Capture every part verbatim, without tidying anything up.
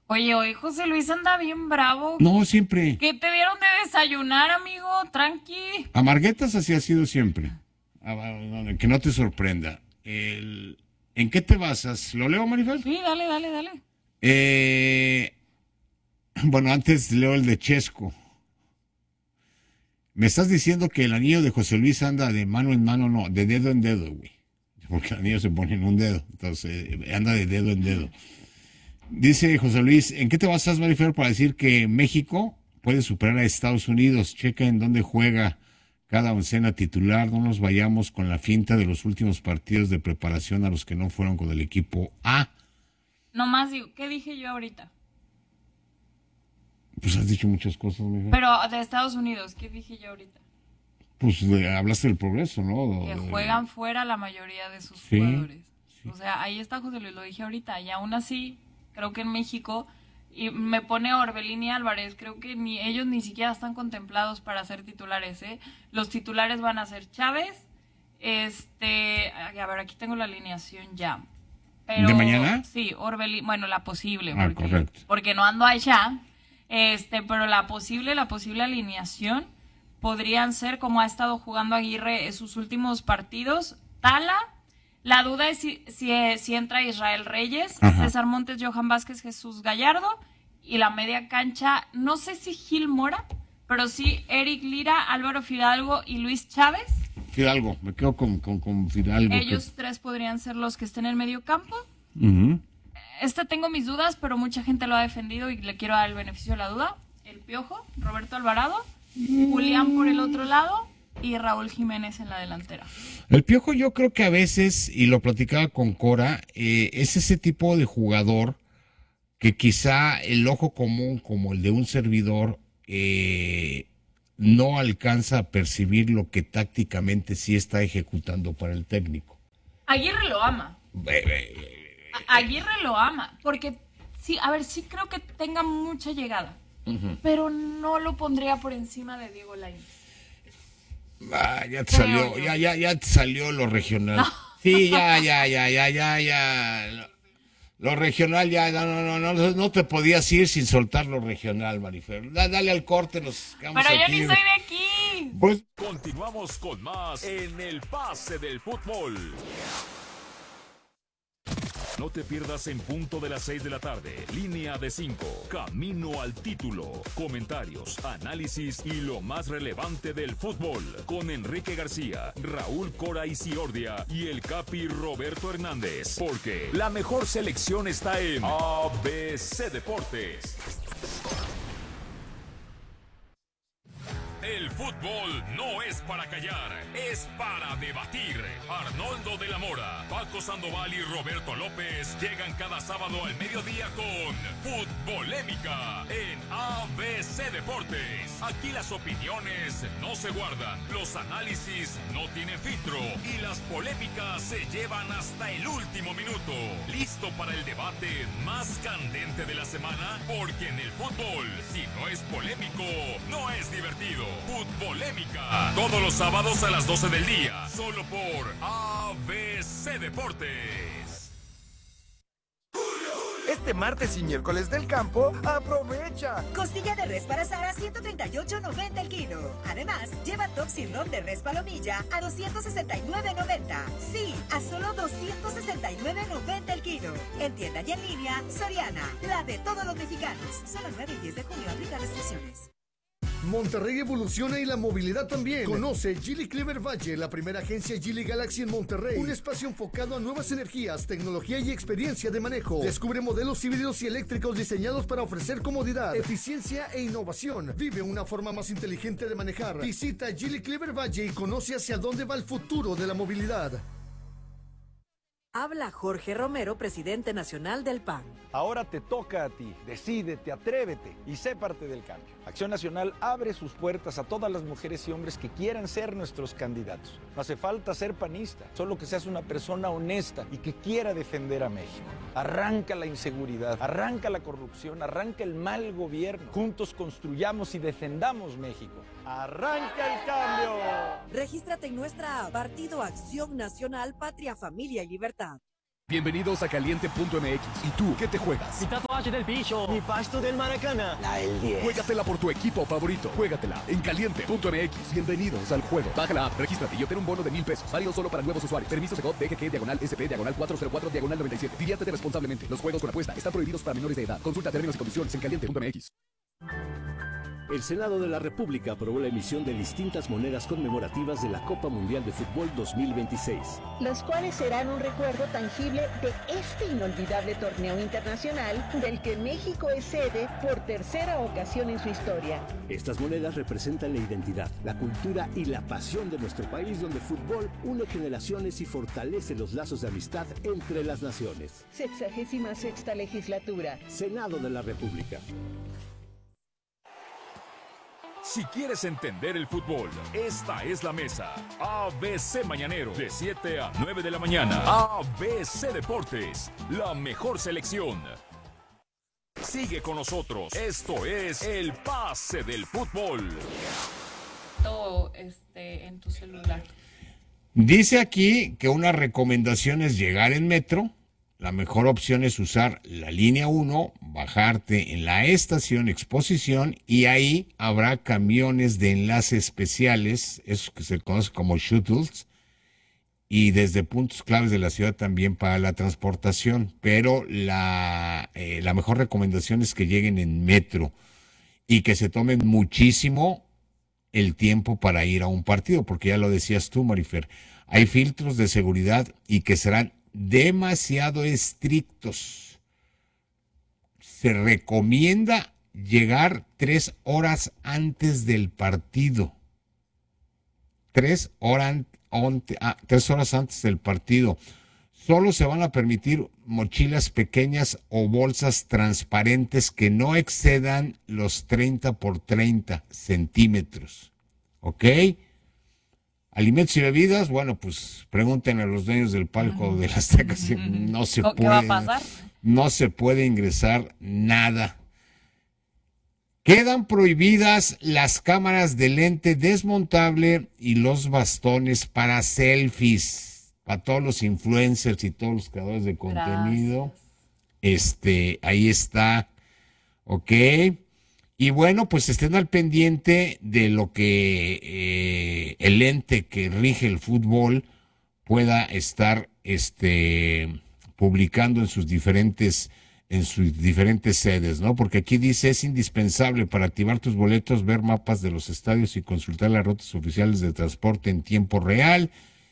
Oye, hoy José Luis anda bien bravo. No, siempre. ¿Qué te dieron de desayunar, amigo? Tranqui. Amarguetas así ha sido siempre. Ah, bueno, que no te sorprenda. El- ¿En qué te basas? ¿Lo leo, Marifel? Sí, dale, dale, dale. Eh, bueno, antes leo el de Chesco. Me estás diciendo que el anillo de José Luis anda de mano en mano, no, de dedo en dedo, güey. Porque el anillo se pone en un dedo. Entonces, eh, anda de dedo en dedo. Dice José Luis, ¿en qué te basas, Marifer, para decir que México puede superar a Estados Unidos? Checa en dónde juega cada oncena titular. No nos vayamos con la finta de los últimos partidos de preparación a los que no fueron con el equipo A. Nomás digo, ¿qué dije yo ahorita? Pues has dicho muchas cosas, Marifer. Pero de Estados Unidos, ¿qué dije yo ahorita? Pues de- hablaste del progreso, ¿no? Que De- juegan fuera la mayoría de sus Sí, jugadores. sí. O sea, ahí está José Luis, lo dije ahorita. Y aún así, creo que en México, y me pone Orbelín y Álvarez, creo que ni ellos ni siquiera están contemplados para ser titulares, ¿eh? Los titulares van a ser Chávez, este, a ver, aquí tengo la alineación ya. Pero, ¿De mañana? Sí, Orbelín, bueno, la posible, Ah, porque, correcto. porque no ando allá, este, pero la posible, la posible alineación podrían ser como ha estado jugando Aguirre en sus últimos partidos, Tala. La duda es si, si, si entra Israel Reyes, Ajá. César Montes, Johan Vázquez, Jesús Gallardo, y la media cancha, no sé si Gil Mora, pero sí Eric Lira, Álvaro Fidalgo y Luis Chávez. Fidalgo, me quedo con, con, con Fidalgo. Ellos tres podrían ser los que estén en el medio campo. que- Ujú. Este tengo mis dudas, pero mucha gente lo ha defendido y le quiero dar el beneficio de la duda. El Piojo, Roberto Alvarado, Julián por el otro lado y Raúl Jiménez en la delantera. El Piojo yo creo que a veces, y lo platicaba con Cora, eh, es ese tipo de jugador que quizá el ojo común como el de un servidor eh, no alcanza a percibir lo que tácticamente sí está ejecutando para el técnico. Aguirre lo ama. Eh, eh, A- Aguirre lo ama, porque sí, a ver, sí creo que tenga mucha llegada, pero no lo pondría por encima de Diego Lainez. ah, ya te Creo salió, yo. ya, ya, ya te salió lo regional. Sí, ya, ya, ya, ya, ya, ya. Lo, lo regional ya, no, no, no, no, no te podías ir sin soltar lo regional, Marifer. Da- dale al corte, nos quedamos Pero yo aquí. ni soy de aquí. Pues, Continuamos con más en el pase del fútbol. No te pierdas en punto de las seis de la tarde. Línea de cinco. Camino al título. Comentarios, análisis y lo más relevante del fútbol. Con Enrique García, Raúl Cora y Ciordia y el Capi Roberto Hernández. Porque la mejor selección está en A B C Deportes. El fútbol no es para callar, es para debatir. Arnoldo de la Mora, Paco Sandoval y Roberto López llegan cada sábado al mediodía con Futbolémica en A B C Deportes. Aquí las opiniones no se guardan, los análisis no tienen filtro y las polémicas se llevan hasta el último minuto. ¿Listo para el debate más candente de la semana? Porque en el fútbol, si no es polémico, no es divertido. Futbolémica. Todos los sábados a las doce del día. Solo por A B C Deportes. Este martes y miércoles del campo, aprovecha. Costilla de res para asar a ciento treinta y ocho noventa el kilo. Además, lleva Toxirrón de res palomilla a doscientos sesenta y nueve noventa. Sí, a solo doscientos sesenta y nueve noventa el kilo. En tienda y en línea, Soriana, la de todos los mexicanos. Solo nueve y diez de junio aplica restricciones. Monterrey evoluciona y la movilidad también. Conoce Geely Clever Valle, la primera agencia Geely Galaxy en Monterrey. Un espacio enfocado a nuevas energías, tecnología y experiencia de manejo. Descubre modelos híbridos y eléctricos diseñados para ofrecer comodidad, eficiencia e innovación. Vive una forma más inteligente de manejar. Visita Geely Clever Valle y conoce hacia dónde va el futuro de la movilidad. Habla Jorge Romero, presidente nacional del P A N. Ahora te toca a ti. Decídete, atrévete y sé parte del cambio. Acción Nacional abre sus puertas a todas las mujeres y hombres que quieran ser nuestros candidatos. No hace falta ser panista, solo que seas una persona honesta y que quiera defender a México. Arranca la inseguridad, arranca la corrupción, arranca el mal gobierno. Juntos construyamos y defendamos México. ¡Arranca el cambio! Regístrate en nuestra app, Partido Acción Nacional, Patria, Familia y Libertad. Bienvenidos a Caliente punto M X. ¿Y tú qué te juegas? Mi tatuaje del bicho. Mi pasto del Maracana. La del diez. Juégatela por tu equipo favorito. Juégatela en Caliente punto M X. Bienvenidos al juego. Baja la app, regístrate y obtén un bono de mil pesos. Válido solo para nuevos usuarios. Permiso Segov D G G diagonal S P diagonal cuatro cero cuatro diagonal noventa y siete. Diviértete responsablemente. Los juegos con apuesta están prohibidos para menores de edad. Consulta términos y condiciones en Caliente punto M X. El Senado de la República aprobó la emisión de distintas monedas conmemorativas de la Copa Mundial de Fútbol dos mil veintiséis. Los cuales serán un recuerdo tangible de este inolvidable torneo internacional del que México es sede por tercera ocasión en su historia. Estas monedas representan la identidad, la cultura y la pasión de nuestro país, donde el fútbol une generaciones y fortalece los lazos de amistad entre las naciones. Sexagésima sexta legislatura. Senado de la República. Si quieres entender el fútbol, esta es la mesa. A B C Mañanero, de siete a nueve de la mañana. A B C Deportes, la mejor selección. Sigue con nosotros. Esto es El Pase del Fútbol. Todo este, en tu celular. Dice aquí que una recomendación es llegar en metro. La mejor opción es usar la línea uno, bajarte en la estación Exposición y ahí habrá camiones de enlace especiales, eso que se conoce como shuttles, y desde puntos claves de la ciudad también para la transportación. Pero la, eh, la mejor recomendación es que lleguen en metro y que se tomen muchísimo el tiempo para ir a un partido, porque ya lo decías tú, Marifer, hay filtros de seguridad y que serán demasiado estrictos. Se recomienda llegar tres horas antes del partido. Tres, hora, ah, tres horas antes del partido. Solo se van a permitir mochilas pequeñas o bolsas transparentes que no excedan los treinta por treinta centímetros. ¿Ok? Alimentos y bebidas, bueno, pues pregúntenle a los dueños del palco de las Azteca si no se ¿Qué puede, va a pasar? no se puede ingresar nada. Quedan prohibidas las cámaras de lente desmontable y los bastones para selfies, para todos los influencers y todos los creadores de contenido. Gracias. Este, ahí está, ok. Y bueno, pues estén al pendiente de lo que eh, el ente que rige el fútbol pueda estar este, publicando en sus diferentes en sus diferentes sedes, ¿no? Porque aquí dice, es indispensable para activar tus boletos ver mapas de los estadios y consultar las rutas oficiales de transporte en tiempo real.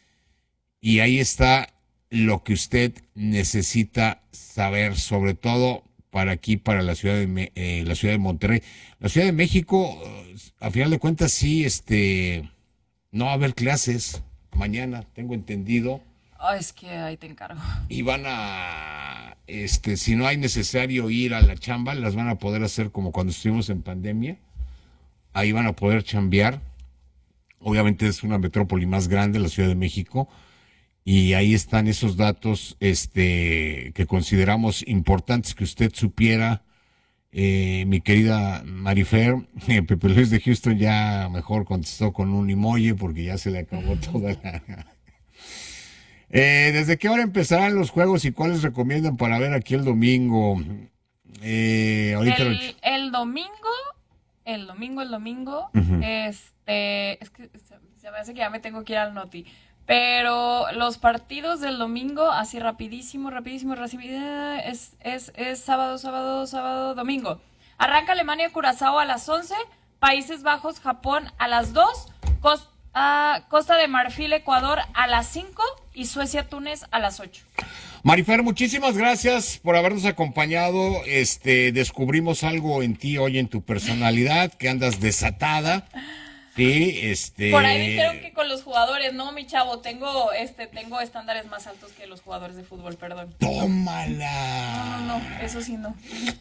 Y ahí está lo que usted necesita saber, sobre todo para aquí, para la ciudad de eh, la ciudad de Monterrey. La Ciudad de México, a final de cuentas, sí, este, no va a haber clases mañana, tengo entendido. Oh, es que ahí te encargo. Y van a, este, si no hay necesario ir a la chamba, las van a poder hacer como cuando estuvimos en pandemia. Ahí van a poder chambear. Obviamente es una metrópoli más grande, la Ciudad de México. Y ahí están esos datos este, que consideramos importantes que usted supiera, eh, mi querida Marifer. Eh, Pepe Luis de Houston ya mejor contestó con un emoji porque ya se le acabó toda la... eh, ¿Desde qué hora empezarán los juegos y cuáles recomiendan para ver aquí el domingo? Eh, ahorita el, lo... el domingo, el domingo, el domingo, uh-huh. este, es que se me hace que ya me tengo que ir al Noti. Pero los partidos del domingo, así rapidísimo, rapidísimo, rapidísimo, es, es, es sábado, sábado, sábado, domingo. Arranca Alemania, Curazao a las once, Países Bajos, Japón a las dos, Costa, uh, Costa de Marfil, Ecuador a las cinco y Suecia, Túnez a las ocho. Marifer, muchísimas gracias por habernos acompañado. Este, descubrimos algo en ti hoy, en tu personalidad, que andas desatada. Sí, este... Por ahí dijeron que con los jugadores, no, mi chavo, tengo este tengo estándares más altos que los jugadores de fútbol, perdón. ¡Tómala! No, no, no, eso sí no.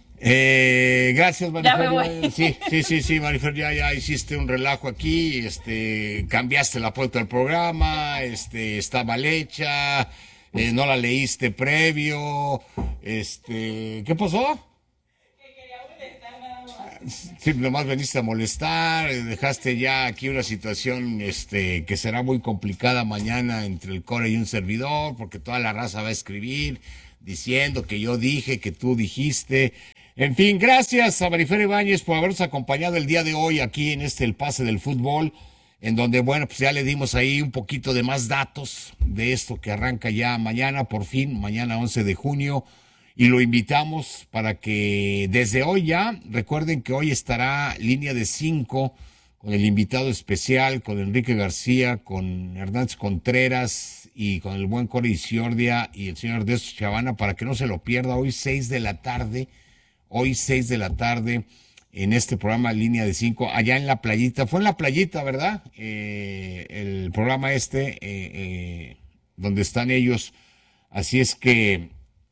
Eh, gracias, Marifer. Ya me voy. Sí, sí, sí, sí, Marifer, ya, ya hiciste un relajo aquí, este, cambiaste la puerta del programa, este, está mal hecha, eh, no la leíste previo, este, ¿qué pasó? Sí, nomás veniste a molestar, dejaste ya aquí una situación este, que será muy complicada mañana entre el Core y un servidor, porque toda la raza va a escribir diciendo que yo dije, que tú dijiste. En fin, gracias a Marifer Ibáñez por habernos acompañado el día de hoy aquí en este El Pase del Fútbol, en donde, bueno, pues ya le dimos ahí un poquito de más datos de esto que arranca ya mañana, por fin, mañana once de junio. Y lo invitamos para que desde hoy ya, recuerden que hoy estará Línea de Cinco con el invitado especial, con Enrique García, con Hernández Contreras y con el buen Core Isiordia y el señor Ernesto Chavana, para que no se lo pierda, hoy seis de la tarde, hoy seis de la tarde en este programa Línea de Cinco, allá en la playita, fue en la playita, ¿verdad? Eh, el programa este, eh, eh, donde están ellos, así es que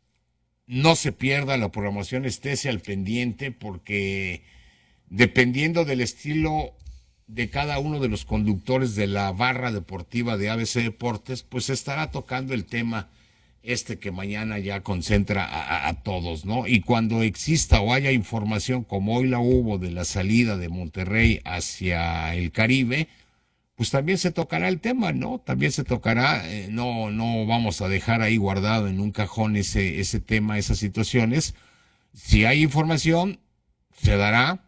no se pierda la programación, estése al pendiente, porque dependiendo del estilo de cada uno de los conductores de la barra deportiva de A B C Deportes, pues estará tocando el tema este que mañana ya concentra a, a, a todos, ¿no? Y cuando exista o haya información, como hoy la hubo, de la salida de Monterrey hacia el Caribe, pues también se tocará el tema, ¿no? También se tocará, eh, no, no vamos a dejar ahí guardado en un cajón ese, ese tema, esas situaciones. Si hay información, se dará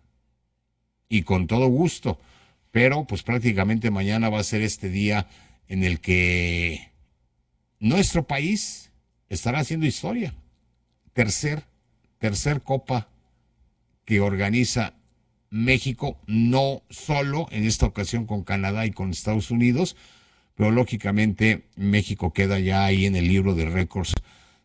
y con todo gusto, pero pues prácticamente mañana va a ser este día en el que nuestro país estará haciendo historia. Tercer, tercer Copa que organiza México, no solo en esta ocasión con Canadá y con Estados Unidos, pero lógicamente México queda ya ahí en el libro de récords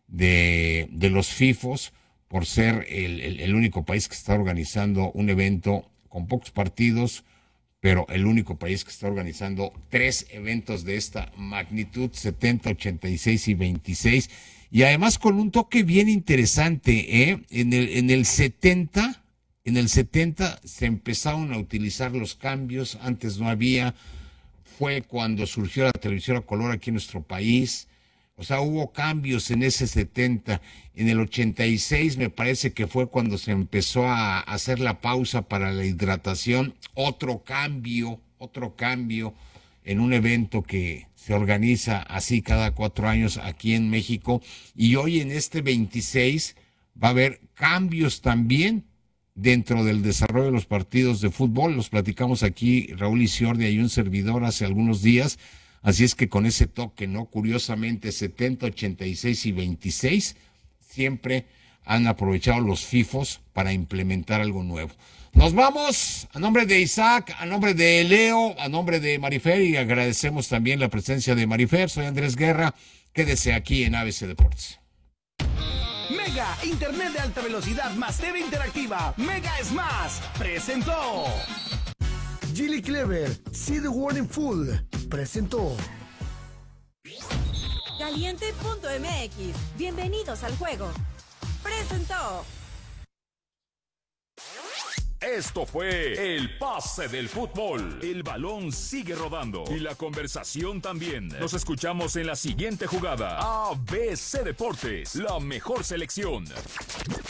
de, de los FIFOs por ser el, el, el único país que está organizando un evento con pocos partidos, pero el único país que está organizando tres eventos de esta magnitud, setenta, ochenta y seis y veintiséis, y además con un toque bien interesante, ¿eh? En el, en el setenta... En el setenta se empezaron a utilizar los cambios, antes no había, fue cuando surgió la televisión a color aquí en nuestro país, o sea, hubo cambios en ese setenta, en el ochenta y seis me parece que fue cuando se empezó a hacer la pausa para la hidratación, otro cambio, otro cambio en un evento que se organiza así cada cuatro años aquí en México, y hoy en este veintiséis va a haber cambios también dentro del desarrollo de los partidos de fútbol. Los platicamos aquí Raúl Isiordia y un servidor hace algunos días, así es que con ese toque, ¿no? Curiosamente, setenta, ochenta y seis y veintiséis siempre han aprovechado los FIFOs para implementar algo nuevo. Nos vamos, a nombre de Isaac, a nombre de Leo, a nombre de Marifer, y agradecemos también la presencia de Marifer. Soy Andrés Guerra, quédese aquí en A B C Deportes. Mega Internet de alta velocidad más T V interactiva. Mega es más. Presentó. Gilly Clever, See the World in Full. Presentó. Caliente punto M X. Bienvenidos al juego. Presentó. Esto fue El Pase del Fútbol. El balón sigue rodando y la conversación también. Nos escuchamos en la siguiente jugada. A B C Deportes, la mejor selección.